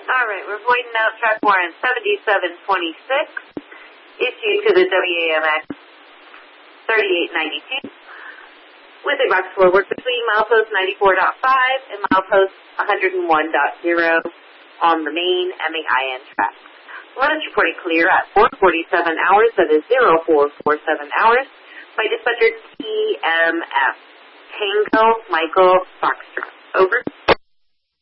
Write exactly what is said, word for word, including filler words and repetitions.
All right, we're voiding out track warrant seventy-seven twenty-six, issued to the W A M X thirty-eight ninety-two, with a box forward between milepost ninety-four point five and milepost one oh one point zero on the main M A I N track. Let us report it clear at four forty-seven hours, that is zero four four seven hours, by dispatcher T M F, Tango Michael Foxtrot. Over.